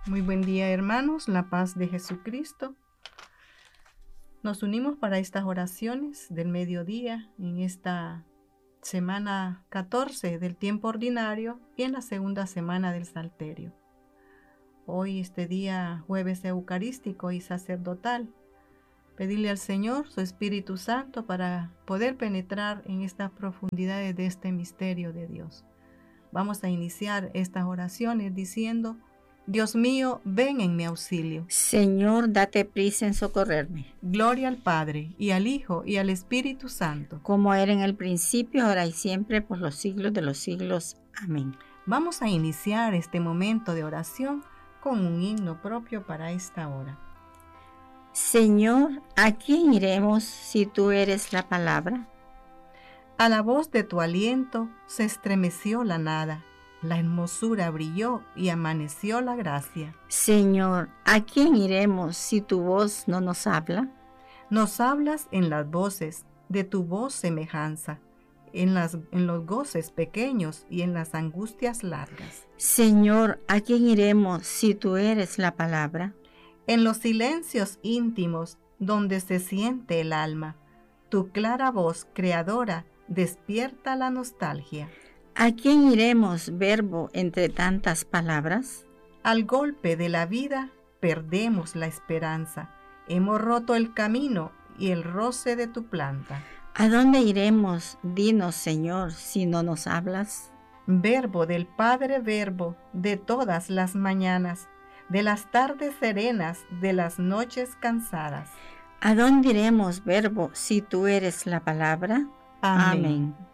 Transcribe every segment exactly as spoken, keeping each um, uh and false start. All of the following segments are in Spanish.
Muy buen día, hermanos, la paz de Jesucristo. Nos unimos para estas oraciones del mediodía en esta semana catorce del tiempo ordinario y en la segunda semana del Salterio. Hoy, este día jueves eucarístico y sacerdotal, pedirle al Señor su Espíritu Santo para poder penetrar en estas profundidades de este misterio de Dios. Vamos a iniciar estas oraciones diciendo: Dios mío, ven en mi auxilio. Señor, date prisa en socorrerme. Gloria al Padre, y al Hijo, y al Espíritu Santo. Como era en el principio, ahora y siempre, por los siglos de los siglos. Amén. Vamos a iniciar este momento de oración con un himno propio para esta hora. Señor, ¿a quién iremos si tú eres la palabra? A la voz de tu aliento se estremeció la nada. La hermosura brilló y amaneció la gracia. Señor, ¿a quién iremos si tu voz no nos habla? Nos hablas en las voces, de tu voz semejanza, en, las, en los goces pequeños y en las angustias largas. Señor, ¿a quién iremos si tú eres la palabra? En los silencios íntimos donde se siente el alma, tu clara voz creadora despierta la nostalgia. ¿A quién iremos, verbo, entre tantas palabras? Al golpe de la vida perdemos la esperanza. Hemos roto el camino y el roce de tu planta. ¿A dónde iremos, dinos, Señor, si no nos hablas? Verbo del Padre Verbo de todas las mañanas, de las tardes serenas, de las noches cansadas. ¿A dónde iremos, verbo, si tú eres la palabra? Amén. Amén.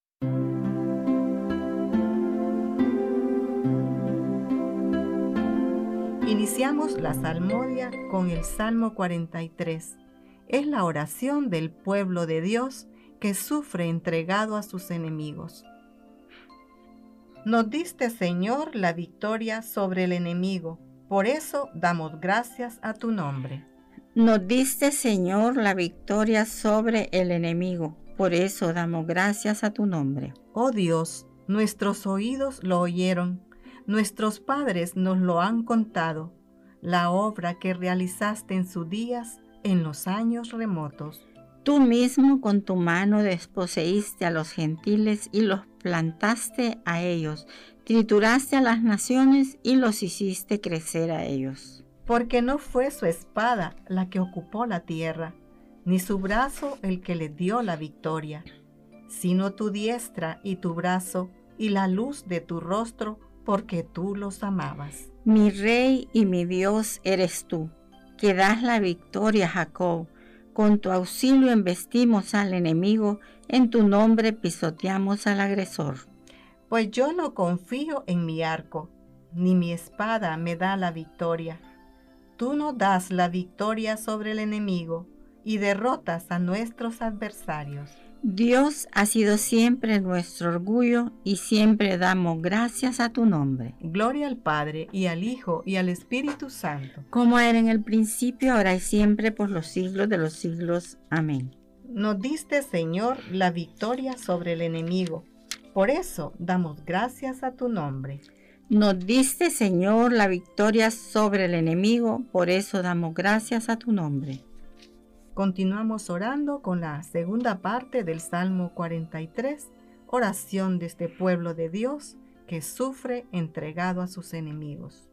Iniciamos la salmodia con el Salmo cuarenta y tres. Es la oración del pueblo de Dios que sufre entregado a sus enemigos. Nos diste, Señor, la victoria sobre el enemigo, por eso damos gracias a tu nombre. Nos diste, Señor, la victoria sobre el enemigo, por eso damos gracias a tu nombre. Oh Dios, nuestros oídos lo oyeron, nuestros padres nos lo han contado, la obra que realizaste en sus días, en los años remotos. Tú mismo con tu mano desposeíste a los gentiles y los plantaste a ellos, trituraste a las naciones y los hiciste crecer a ellos. Porque no fue su espada la que ocupó la tierra, ni su brazo el que le dio la victoria, sino tu diestra y tu brazo y la luz de tu rostro, porque tú los amabas. Mi Rey y mi Dios eres tú, que das la victoria a Jacob. Con tu auxilio embestimos al enemigo, en tu nombre pisoteamos al agresor. Pues yo no confío en mi arco, ni mi espada me da la victoria. Tú nos das la victoria sobre el enemigo y derrotas a nuestros adversarios. Dios ha sido siempre nuestro orgullo y siempre damos gracias a tu nombre. Gloria al Padre, y al Hijo, y al Espíritu Santo. Como era en el principio, ahora y siempre, por los siglos de los siglos. Amén. Nos diste, Señor, la victoria sobre el enemigo. Por eso damos gracias a tu nombre. Nos diste, Señor, la victoria sobre el enemigo. Por eso damos gracias a tu nombre. Continuamos orando con la segunda parte del Salmo cuarenta y tres, oración de este pueblo de Dios que sufre entregado a sus enemigos.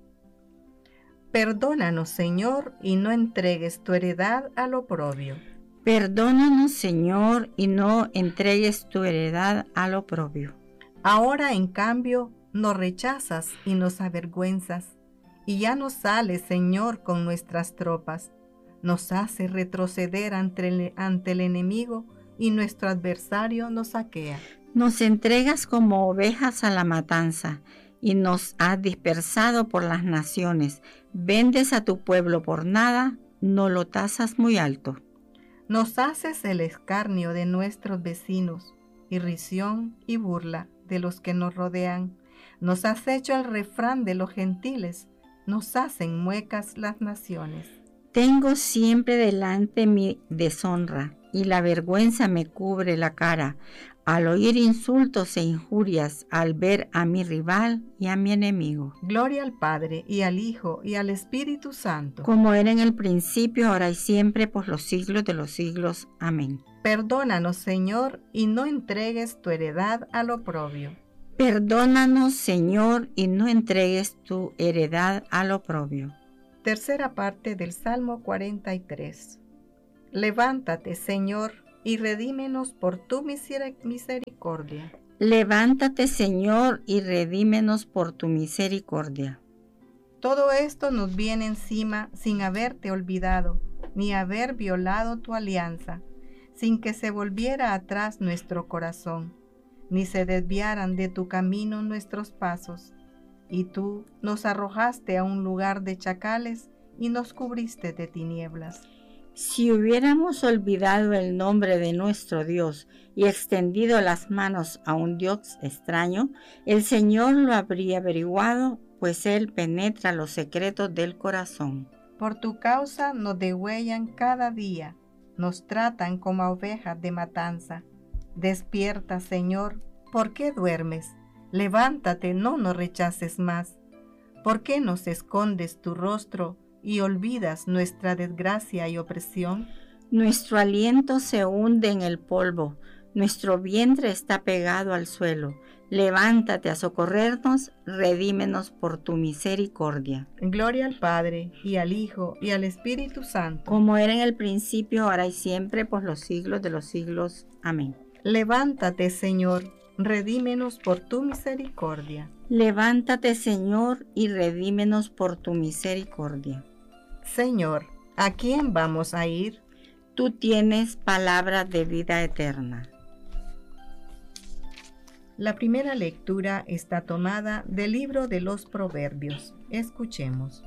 Perdónanos, Señor, y no entregues tu heredad al oprobio. Perdónanos, Señor, y no entregues tu heredad al oprobio. Ahora, en cambio, nos rechazas y nos avergüenzas, y ya no sales, Señor, con nuestras tropas. Nos hace retroceder ante el, ante el enemigo y nuestro adversario nos saquea. Nos entregas como ovejas a la matanza y nos has dispersado por las naciones. Vendes a tu pueblo por nada, no lo tasas muy alto. Nos haces el escarnio de nuestros vecinos, irrisión y burla de los que nos rodean. Nos has hecho el refrán de los gentiles, nos hacen muecas las naciones. Tengo siempre delante mi deshonra, y la vergüenza me cubre la cara. al oír insultos e injurias, al ver a mi rival y a mi enemigo. Gloria al Padre, y al Hijo, y al Espíritu Santo. Como era en el principio, ahora y siempre, por los siglos de los siglos. Amén. Perdónanos, Señor, y no entregues tu heredad al oprobio. Perdónanos, Señor, y no entregues tu heredad al oprobio. Tercera parte del Salmo cuarenta y tres. Levántate, Señor, y redímenos por tu misericordia. Levántate, Señor, y redímenos por tu misericordia. Todo esto nos viene encima sin haberte olvidado, ni haber violado tu alianza, sin que se volviera atrás nuestro corazón, ni se desviaran de tu camino nuestros pasos. Y tú nos arrojaste a un lugar de chacales y nos cubriste de tinieblas. Si hubiéramos olvidado el nombre de nuestro Dios y extendido las manos a un Dios extraño, el Señor lo habría averiguado, pues Él penetra los secretos del corazón. Por tu causa nos degüellan cada día, nos tratan como a ovejas de matanza. Despierta, Señor, ¿por qué duermes? Levántate, no nos rechaces más. ¿Por qué nos escondes tu rostro y olvidas nuestra desgracia y opresión? Nuestro aliento se hunde en el polvo, nuestro vientre está pegado al suelo. Levántate a socorrernos, redímenos por tu misericordia. Gloria al Padre, y al Hijo, y al Espíritu Santo. Como era en el principio, ahora y siempre, por los siglos de los siglos. Amén. Levántate, Señor, redímenos por tu misericordia. Levántate, Señor, y redímenos por tu misericordia. Señor, ¿a quién vamos a ir? Tú tienes palabras de vida eterna. La primera lectura está tomada del libro de los Proverbios. Escuchemos.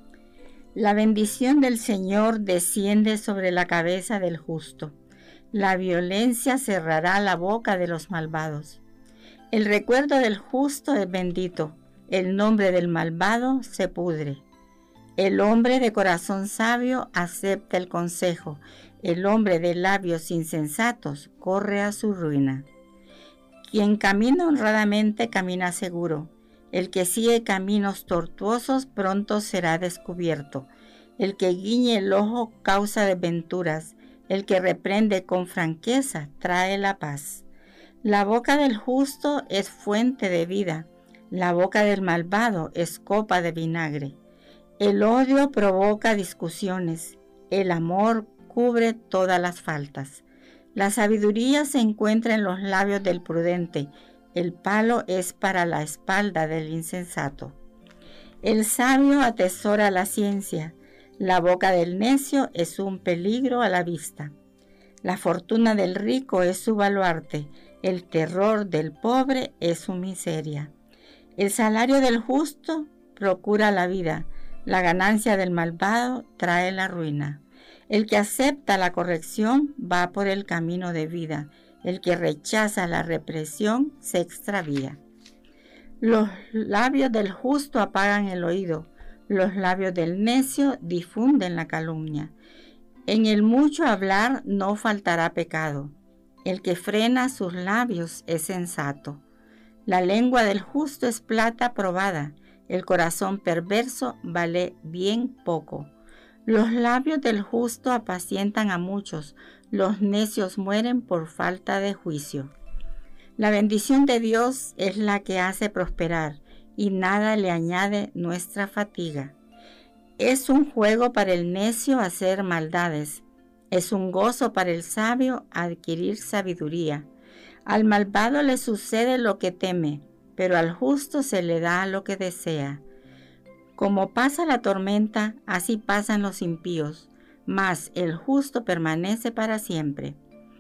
La bendición del Señor desciende sobre la cabeza del justo. La violencia cerrará la boca de los malvados. El recuerdo del justo es bendito, el nombre del malvado se pudre. El hombre de corazón sabio acepta el consejo, el hombre de labios insensatos corre a su ruina. Quien camina honradamente camina seguro, el que sigue caminos tortuosos pronto será descubierto. El que guiñe el ojo causa desventuras, el que reprende con franqueza trae la paz. La boca del justo es fuente de vida, la boca del malvado es copa de vinagre. El odio provoca discusiones, el amor cubre todas las faltas. La sabiduría se encuentra en los labios del prudente, el palo es para la espalda del insensato. El sabio atesora la ciencia, la boca del necio es un peligro a la vista. La fortuna del rico es su baluarte, el terror del pobre es su miseria. El salario del justo procura la vida, la ganancia del malvado trae la ruina. El que acepta la corrección va por el camino de vida, el que rechaza la represión se extravía. Los labios del justo apagan el oído, los labios del necio difunden la calumnia. En el mucho hablar no faltará pecado, el que frena sus labios es sensato. La lengua del justo es plata probada, el corazón perverso vale bien poco. Los labios del justo apacientan a muchos, los necios mueren por falta de juicio. La bendición de Dios es la que hace prosperar, y nada le añade nuestra fatiga. Es un juego para el necio hacer maldades, es un gozo para el sabio adquirir sabiduría. Al malvado le sucede lo que teme, pero al justo se le da lo que desea. Como pasa la tormenta, así pasan los impíos, mas el justo permanece para siempre.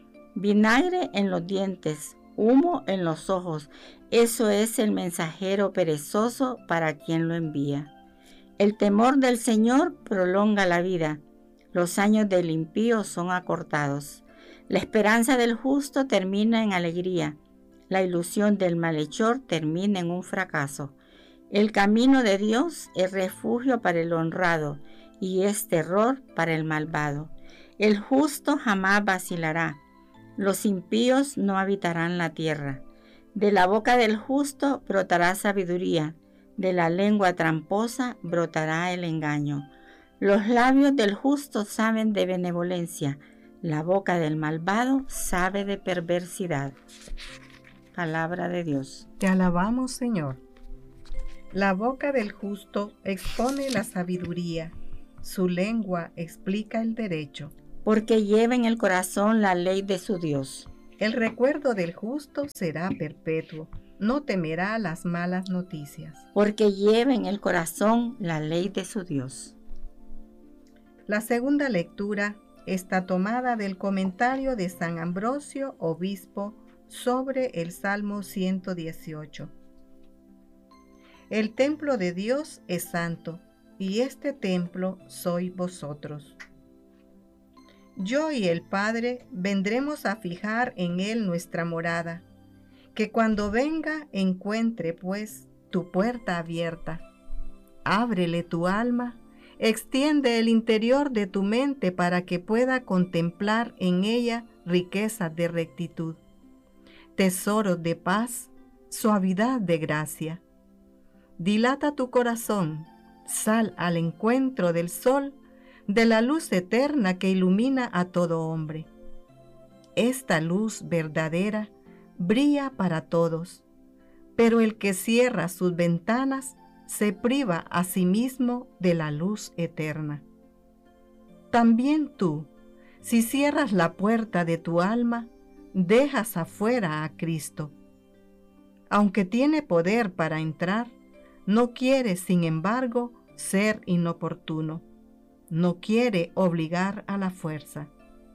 Vinagre en los dientes, humo en los ojos, eso es el mensajero perezoso para quien lo envía. El temor del Señor prolonga la vida, los años del impío son acortados. La esperanza del justo termina en alegría, la ilusión del malhechor termina en un fracaso. El camino de Dios es refugio para el honrado y es terror para el malvado. El justo jamás vacilará. Los impíos no habitarán la tierra. De la boca del justo brotará sabiduría, de la lengua tramposa brotará el engaño. Los labios del justo saben de benevolencia, la boca del malvado sabe de perversidad. Palabra de Dios. Te alabamos, Señor. La boca del justo expone la sabiduría, su lengua explica el derecho. Porque lleva en el corazón la ley de su Dios. El recuerdo del justo será perpetuo, no temerá las malas noticias. Porque lleva en el corazón la ley de su Dios. La segunda lectura está tomada del comentario de San Ambrosio, obispo, sobre el Salmo ciento dieciocho. El templo de Dios es santo, y este templo sois vosotros. Yo y el Padre vendremos a fijar en él nuestra morada, que cuando venga encuentre pues tu puerta abierta. Ábrele tu alma, extiende el interior de tu mente para que pueda contemplar en ella riquezas de rectitud, tesoros de paz, suavidad de gracia. Dilata tu corazón, sal al encuentro del sol, de la luz eterna que ilumina a todo hombre. Esta luz verdadera brilla para todos, pero el que cierra sus ventanas se priva a sí mismo de la luz eterna. También tú, si cierras la puerta de tu alma, dejas afuera a Cristo. Aunque tiene poder para entrar, no quiere, sin embargo, ser inoportuno. No quiere obligar a la fuerza.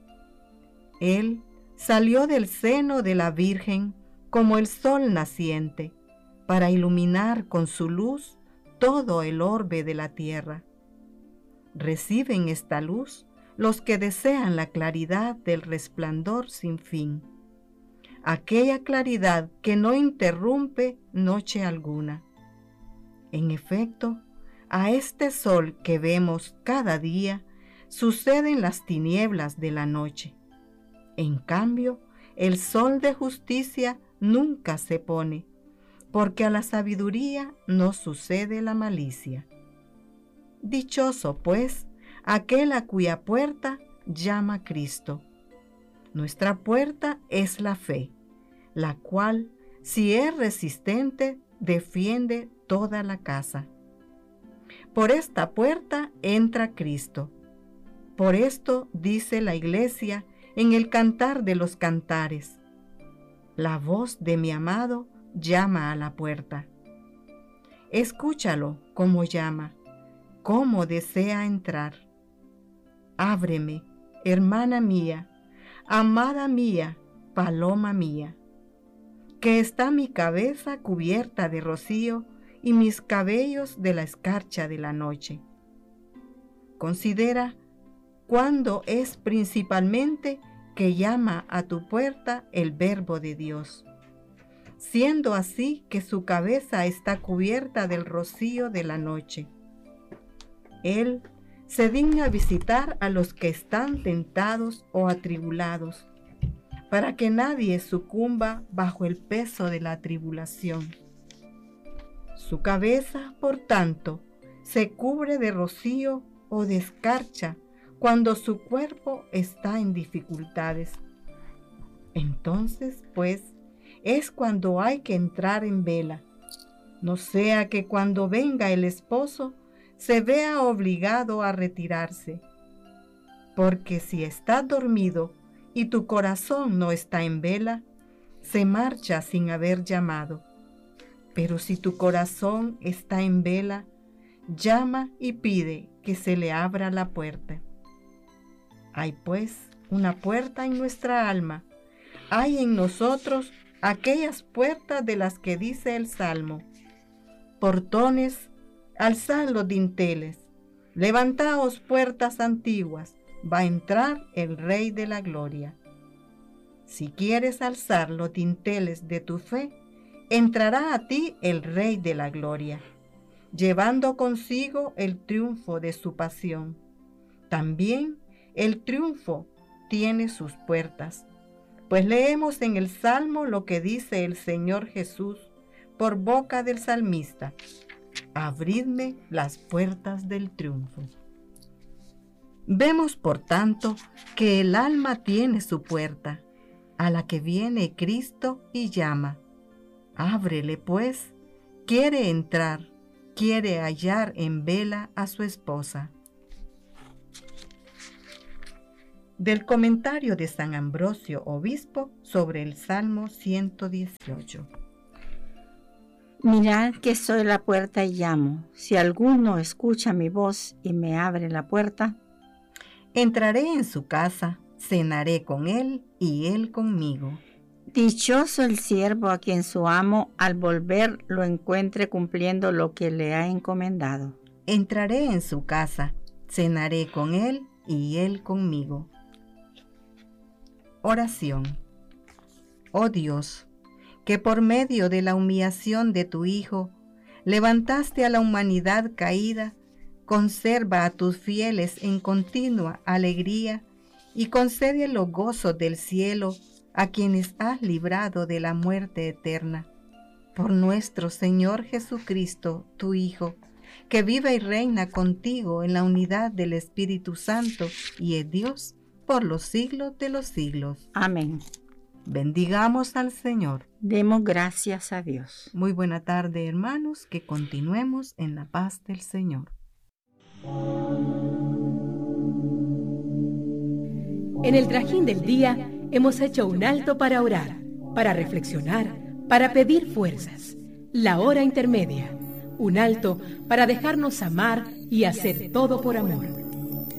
Él salió del seno de la Virgen como el sol naciente, para iluminar con su luz todo el orbe de la tierra. Reciben esta luz los que desean la claridad del resplandor sin fin, aquella claridad que no interrumpe noche alguna. En efecto, a este sol que vemos cada día suceden las tinieblas de la noche. En cambio, el sol de justicia nunca se pone, porque a la sabiduría no sucede la malicia. Dichoso, pues, aquel a cuya puerta llama Cristo. Nuestra puerta es la fe, la cual, si es resistente, defiende toda la casa. Por esta puerta entra Cristo. Por esto dice la Iglesia en el Cantar de los Cantares: la voz de mi amado llama a la puerta. Escúchalo cómo llama, cómo desea entrar. Ábreme, hermana mía, amada mía, paloma mía, que está mi cabeza cubierta de rocío y mis cabellos de la escarcha de la noche. Considera cuándo es principalmente que llama a tu puerta el Verbo de Dios, siendo así que su cabeza está cubierta del rocío de la noche. Él se digna visitar a los que están tentados o atribulados, para que nadie sucumba bajo el peso de la tribulación. Su cabeza, por tanto, se cubre de rocío o de escarcha cuando su cuerpo está en dificultades. Entonces, pues, es cuando hay que entrar en vela, no sea que cuando venga el esposo se vea obligado a retirarse. Porque si estás dormido y tu corazón no está en vela, se marcha sin haber llamado. Pero si tu corazón está en vela, llama y pide que se le abra la puerta. Hay pues una puerta en nuestra alma, hay en nosotros aquellas puertas de las que dice el Salmo: portones, alzad los dinteles, levantaos puertas antiguas, va a entrar el Rey de la Gloria. Si quieres alzar los dinteles de tu fe, entrará a ti el Rey de la Gloria, llevando consigo el triunfo de su pasión. También el triunfo tiene sus puertas, Pues leemos en el Salmo lo que dice el Señor Jesús por boca del salmista: abridme las puertas del triunfo. Vemos, por tanto, que el alma tiene su puerta, a la que viene Cristo y llama. Ábrele, pues, quiere entrar, quiere hallar en vela a su esposa. Del comentario de San Ambrosio, obispo, sobre el Salmo ciento dieciocho. Mirad que soy la puerta y llamo. Si alguno escucha mi voz y me abre la puerta, entraré en su casa, cenaré con él y él conmigo. Dichoso el siervo a quien su amo al volver lo encuentre cumpliendo lo que le ha encomendado. Entraré en su casa, cenaré con él y él conmigo. Oración. Oh Dios, que por medio de la humillación de tu Hijo levantaste a la humanidad caída, conserva a tus fieles en continua alegría y concede los gozos del cielo a quienes has librado de la muerte eterna. Por nuestro Señor Jesucristo, tu Hijo, que vive y reina contigo en la unidad del Espíritu Santo y es Dios por los siglos de los siglos. Amén. Bendigamos al Señor. Demos gracias a Dios. Muy buena tarde, hermanos, que continuemos en la paz del Señor. En el trajín del día hemos hecho un alto para orar, para reflexionar, para pedir fuerzas. La hora intermedia, un alto para dejarnos amar y hacer todo por amor.